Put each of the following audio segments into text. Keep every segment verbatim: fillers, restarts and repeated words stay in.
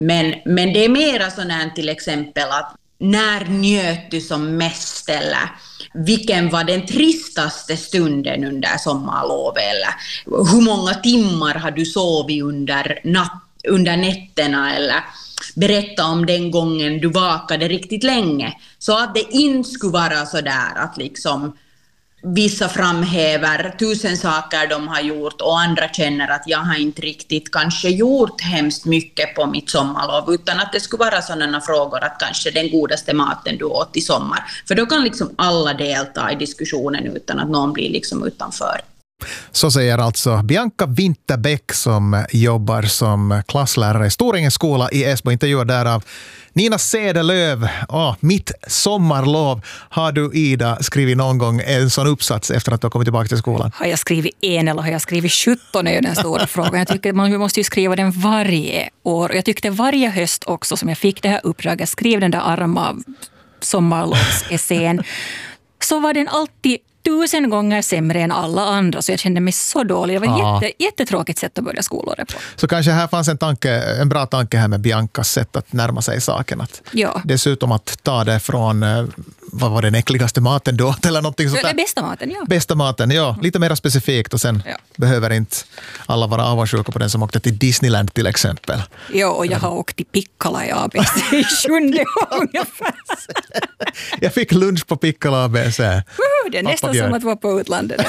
Men, men det är mera sån här till exempel att när njöt du som mest, eller vilken var den tristaste stunden under sommarlovet, eller hur många timmar har du sovit under, natt, under nätterna, eller berätta om den gången du vakade riktigt länge. Så att det inte skulle vara så där att liksom vissa framhäver tusen saker de har gjort och andra känner att jag har inte riktigt kanske gjort hemskt mycket på mitt sommarlov, utan att det skulle vara sådana frågor att kanske den godaste maten du åt i sommar. För då kan liksom alla delta i diskussionen utan att någon blir liksom utanför. Så säger alltså Bianca Winterbäck som jobbar som klasslärare i Storingens skola i Esbo. Intervjuad där av Nina Sedelöv. Oh, mitt sommarlov. Har du, Ida, skrivit någon gång en sån uppsats efter att du har kommit tillbaka till skolan? Har jag skrivit en eller har jag skrivit sjutton är den stora frågan. Jag tycker man måste ju skriva den varje år. Jag tyckte varje höst också som jag fick det här uppdraget, skrev den där arma sommarlovsessän, så var den alltid tusen gånger sämre än alla andra, så jag kände mig så dålig. Det var ja. jätte, jättetråkigt sätt att börja skolåret på. Så kanske här fanns en, tanke, en bra tanke här med Biancas sätt att närma sig saken. Att ja. Dessutom att ta det från, vad var den äckligaste maten då? Eller någonting sånt där. Bästa maten, ja. Bästa maten, ja. Lite mer specifikt och sen ja. behöver inte alla vara avundsjuka på den som åkte till Disneyland till exempel. Ja, och jag har åkt till Pikkala i A B C i sjunde ungefär. Jag fick lunch på Pikkala A B C. Uh, det är nästan som att vara på utlandet.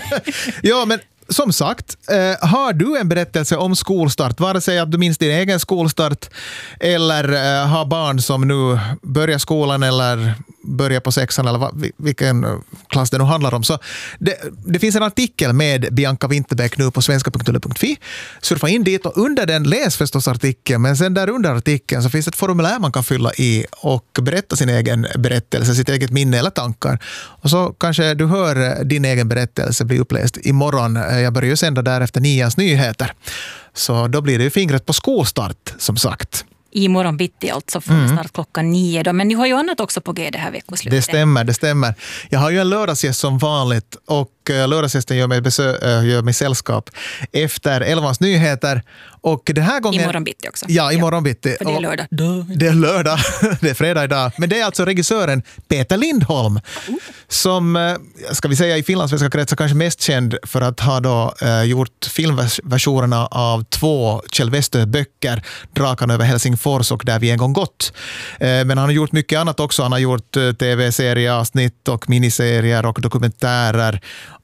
Ja, men som sagt, eh, har du en berättelse om skolstart, vare sig att du minns din egen skolstart eller eh, har barn som nu börjar skolan eller börjar på sexan eller va, vilken klass det nu handlar om. Så det, det finns en artikel med Bianca Winterbäck nu på svenska punkt ulle punkt fi. Surfa in dit och under den läs förstås artikeln, men sen där under artikeln så finns ett formulär man kan fylla i och berätta sin egen berättelse, sitt eget minne eller tankar. Och så kanske du hör din egen berättelse bli uppläst imorgon. Jag börjar ju sända där efter nians nyheter. Så då blir det ju fingret på skolstart, som sagt. I morgon bitti alltså från mm. start klockan nio då. Men ni har ju annat också på G det här veckoslutet. Det stämmer, det stämmer. Jag har ju en lördagsgäst som vanligt och lördagsgästen gör mig, besö- gör mig sällskap efter elvans nyheter. Och den här gången... Imorgon bitti också. Ja, imorgon bitti. För det är lördag. Det är lördag. Det är fredag idag. Men det är alltså regissören Peter Lindholm uh. som, ska vi säga i finlandssvenska kretsar, kanske mest känd för att ha då eh, gjort filmversionerna av två Kjell Westö-böcker, Drakan över Helsingfors och Där vi en gång gått. Eh, men han har gjort mycket annat också. Han har gjort eh, tv-serieavsnitt och miniserier och dokumentärer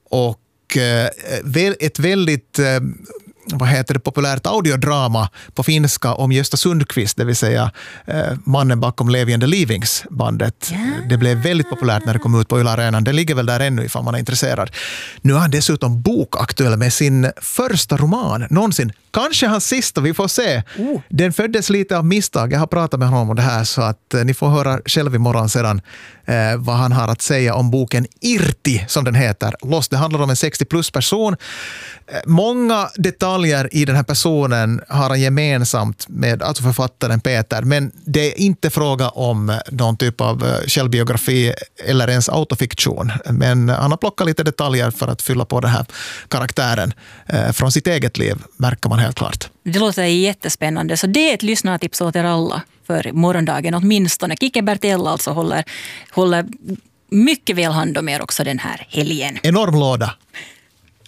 och eh, ett väldigt... Eh, vad heter det, populärt audiodrama på finska om Gösta Sundqvist, det vill säga eh, mannen bakom Levi and the Leavings bandet. Ja. Det blev väldigt populärt när det kom ut på Yle Arenan. Det ligger väl där ännu ifall man är intresserad. Nu är han dessutom bokaktuell med sin första roman någonsin. Kanske hans sista, vi får se. Oh. Den föddes lite av misstag. Jag har pratat med honom om det här så att eh, ni får höra själv imorgon sedan eh, vad han har att säga om boken Irti, som den heter. Loss, det handlar om en sextio plus person. Eh, många detaljer i den här personen har han gemensamt med alltså författaren Peter, men det är inte fråga om någon typ av eh, självbiografi eller ens autofiktion. Men han har plockat lite detaljer för att fylla på den här karaktären eh, från sitt eget liv, märker man helt klart. Det låter jättespännande, så det är ett lyssnartips åt er alla för morgondagen åtminstone. Kike Bertell alltså håller, håller mycket väl hand om er också den här helgen. Enorm låda.